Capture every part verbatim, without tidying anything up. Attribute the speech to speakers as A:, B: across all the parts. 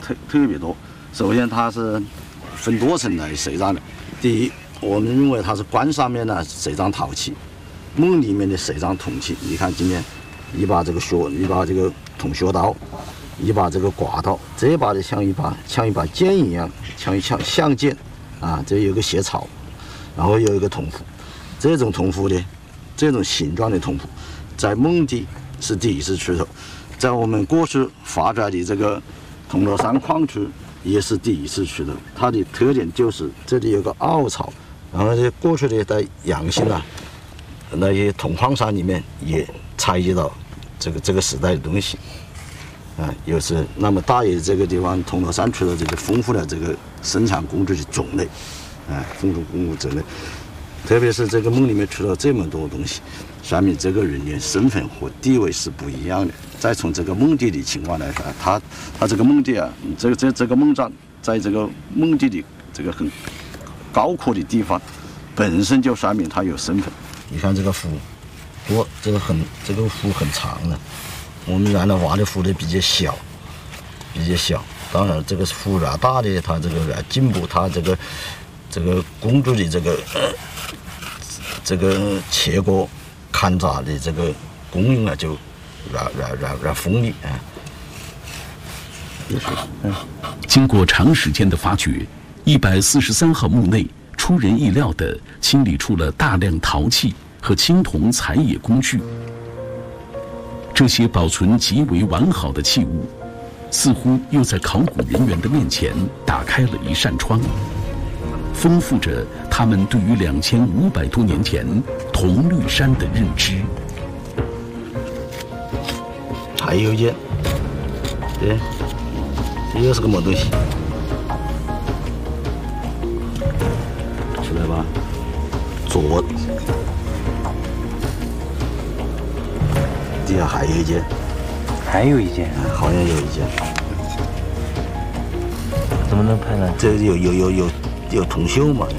A: 特特别多。首先它是分多层来设置的，第一，我们认为它是棺上面呢设置陶器，墓里面的设置铜器。你看今天一把这个削，一把这个铜削刀，一把这个挂刀，这把就像一把像一把剑一样，像一像像剑啊，这有个斜槽，然后有一个铜壶。这种铜壶呢，这种形状的铜壶，在蒙地是第一次出土，在我们过去发展的这个铜锣山矿区也是第一次出土。它的特点就是这里有个凹槽，然后呢，过去的在阳性啊，那些铜矿山里面也采集到这个这个时代的东西。啊，又是那么大爷这个地方，铜锣山出了这个丰富的这个生产工具的种类，啊，丰富工具种类。特别是这个墓里面出了这么多东西，说明这个人的身份和地位是不一样的。再从这个墓地的情况来看，他他这个墓地啊，这个这这个墓葬在这个墓地的这个很高阔的地方，本身就说明他有身份。你看这个壶，多这个很这个壶很长的，我们原来挖的壶呢比较小，比较小。当然这个壶越大的，它这个越进步，它这个这个工具的这个。呃这个切割、砍砸的这个工艺啊，就越越越越锋利啊。
B: 嗯，经过长时间的发掘，一百四十三号墓内出人意料地清理出了大量陶器和青铜采野工具。这些保存极为完好的器物，似乎又在考古人员的面前打开了一扇窗。丰富着他们对于两千五百多年前铜绿山的认知。
A: 还有一件，对，这又是个么东西？出来吧，镯。底下还有一件，
C: 还有一件，
A: 好像有一件。
C: 怎么能判断？
A: 这有有有有。有铜锈嘛？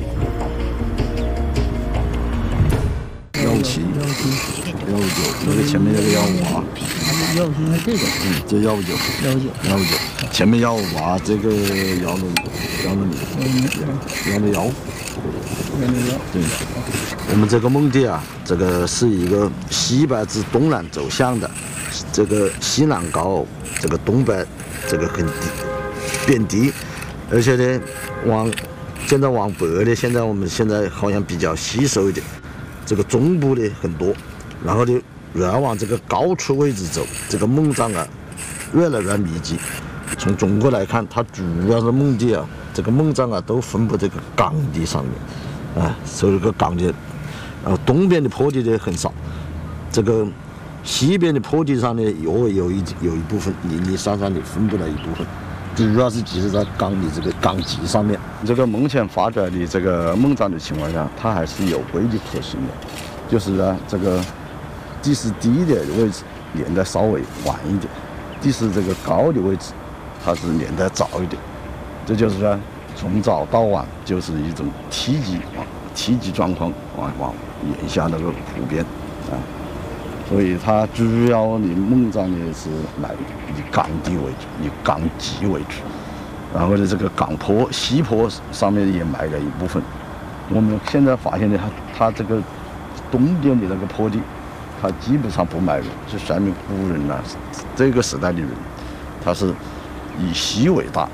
A: 幺五七，幺五九，那个前面那个幺五八，
D: 幺五七是这个，
A: 嗯，这幺五九，
D: 幺五九，
A: 幺五九，前面幺五八，这个幺六幺六零，幺六幺，幺六幺，对。我们这个墓地啊，这个是一个西北至东南走向的，这个西南高，这个东北这个很低，偏低。而且呢，往现在往北的，现在我们现在好像比较稀疏一点。这个中部的很多，然后呢，越往这个高处位置走，这个墓葬啊，越来越密集。从中国来看，它主要是墓地啊，这个墓葬啊，都分布这个岗地上面，啊，所以这个岗地，然后东边的坡地呢很少，这个西边的坡地上呢，有有一有一部分零零散散的分布了一部分。主要是集中在岗的这个岗基上面。这个目前发展的这个墓葬的情况下，它还是有规律可循的，就是呢，这个地势低的位置年代稍微晚一点，地势这个高的位置它是年代早一点。这就是说，从早到晚就是一种梯级啊，梯级状况往往沿下那个湖边啊。所以它主要的墓葬呢是来以岗地为主，以岗基为主，然后呢这个岗坡、西坡上面也埋了一部分。我们现在发现呢，它它这个东边的那个坡地，它基本上不埋人，就说明古人呢、啊，这个时代的人，他是以西为大。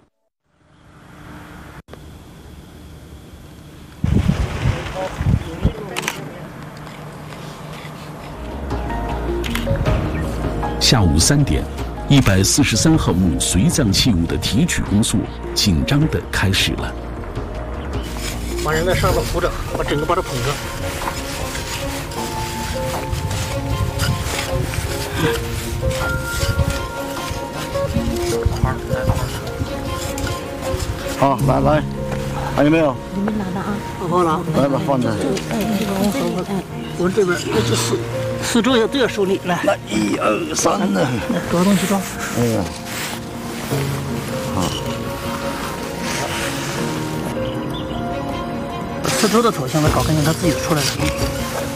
B: 下午三点，一百四十三号墓随葬器物的提取工作紧张地开始了。
D: 把人在上面扶着，把整个把它捧着。
A: 好，来来，还有没有？
E: 你们拿的啊，
D: 好了，
A: 来吧，放着。
E: 哎，这个我手我哎，
D: 我这边那这四四周也都要手里来。
A: 来，一二三呢。
D: 找东西装。
A: 哎呀，好。
D: 四周的头现在搞干净，它自己出来了。